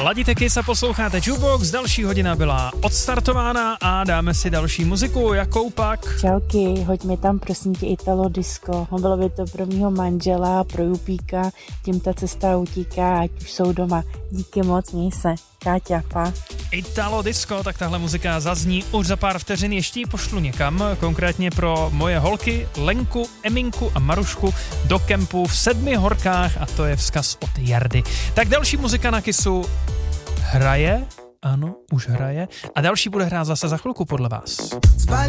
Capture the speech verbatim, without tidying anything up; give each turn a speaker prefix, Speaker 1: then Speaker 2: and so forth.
Speaker 1: Ladíte Kiss a posloucháte Jukebox, další hodina byla odstartována a dáme si další muziku, jakou pak?
Speaker 2: Čauky, hoď mi tam prosím tě Italo disco, bylo by to pro mýho manžela, pro Jupíka, tím ta cesta utíká, ať už jsou doma. Díky moc, měj se. Káťa, pa.
Speaker 1: Italo disco, tak tahle muzika zazní už za pár vteřin, ještě ji pošlu někam, konkrétně pro moje holky Lenku, Eminku a Marušku do kempu v Sedmi horkách a to je vzkaz od Jardy. Tak další muzika na Kissu hraje, ano, už hraje a další bude hrát zase za chvilku podle vás.